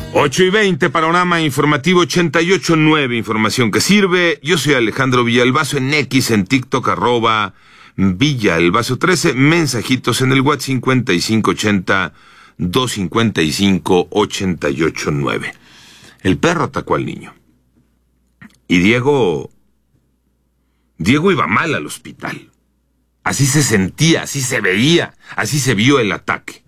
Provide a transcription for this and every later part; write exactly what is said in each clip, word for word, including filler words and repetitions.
ocho y veinte, Panorama Informativo ochenta y ocho punto nueve, información que sirve. Yo soy Alejandro Villalbazo, en X, en TikTok, arroba Villalbazo trece, mensajitos en el WhatsApp cincuenta y cinco ochenta, doscientos cincuenta y cinco, ochenta y ocho nueve. El perro atacó al niño. Y Diego... Diego iba mal al hospital. Así se sentía, así se veía, así se vio el ataque.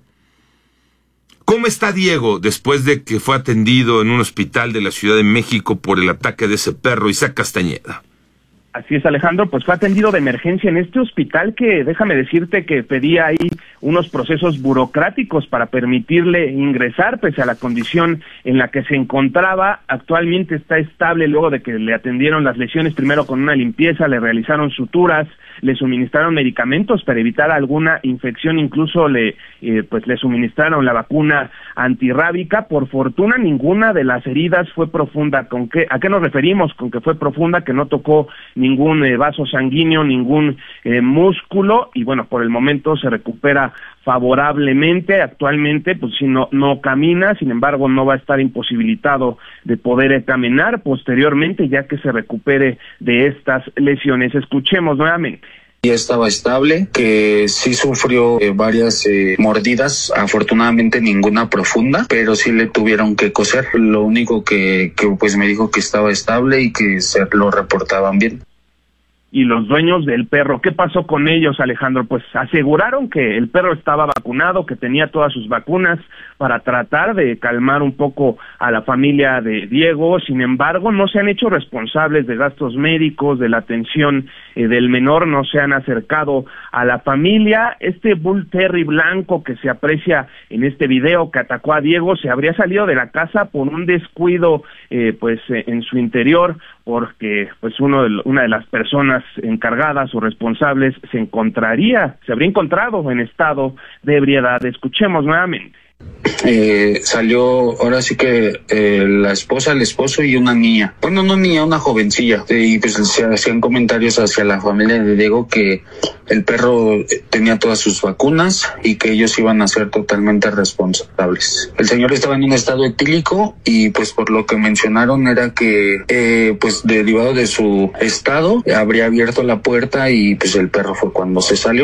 ¿Cómo está Diego después de que fue atendido en un hospital de la Ciudad de México por el ataque de ese perro, Isaac Castañeda? Así es, Alejandro, pues fue atendido de emergencia en este hospital que, déjame decirte, que pedía ahí unos procesos burocráticos para permitirle ingresar pese a la condición en la que se encontraba. Actualmente está estable luego de que le atendieron las lesiones, primero con una limpieza, le realizaron suturas, le suministraron medicamentos para evitar alguna infección, incluso le eh, pues le suministraron la vacuna antirrábica. Por fortuna ninguna de las heridas fue profunda. ¿Con qué, a qué nos referimos con que fue profunda? Que no tocó ningún eh, vaso sanguíneo, ningún eh, músculo, y bueno, por el momento se recupera favorablemente. Actualmente pues si no, no camina, sin embargo no va a estar imposibilitado de poder caminar posteriormente ya que se recupere de estas lesiones. Escuchemos nuevamente. Ya estaba estable, que sí sufrió eh, varias eh, mordidas, afortunadamente ninguna profunda, pero sí le tuvieron que coser. Lo único que, que pues me dijo que estaba estable y que se lo reportaban bien. Y los dueños del perro, ¿qué pasó con ellos, Alejandro? Pues aseguraron que el perro estaba vacunado, que tenía todas sus vacunas para tratar de calmar un poco a la familia de Diego. Sin embargo, no se han hecho responsables de gastos médicos, de la atención eh, del menor, no se han acercado a la familia. Este Bull Terry blanco que se aprecia en este video que atacó a Diego se habría salido de la casa por un descuido eh, pues eh, en su interior, porque pues uno de, una de las personas encargadas o responsables se encontraría, se habría encontrado en estado de ebriedad. Escuchemos nuevamente. Eh, salió ahora sí que eh, la esposa, el esposo y una niña, bueno, no niña, una jovencilla, y pues se hacían comentarios hacia la familia de Diego que el perro tenía todas sus vacunas y que ellos iban a ser totalmente responsables. El señor estaba en un estado etílico y pues por lo que mencionaron era que eh, pues derivado de su estado habría abierto la puerta y pues el perro fue cuando se salió.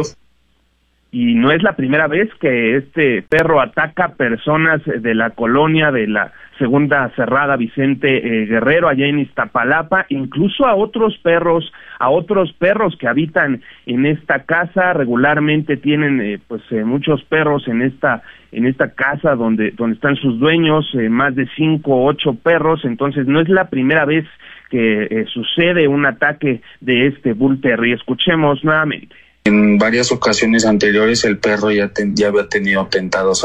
Y no es la primera vez que este perro ataca personas de la colonia de la Segunda Cerrada Vicente eh, Guerrero, allá en Iztapalapa, incluso a otros perros, a otros perros que habitan en esta casa. Regularmente tienen eh, pues eh, muchos perros en esta en esta casa donde donde están sus dueños, eh, más de cinco o ocho perros. Entonces no es la primera vez que eh, sucede un ataque de este Bull Terry. Escuchemos nuevamente. En varias ocasiones anteriores el perro ya, ten, ya había tenido atentados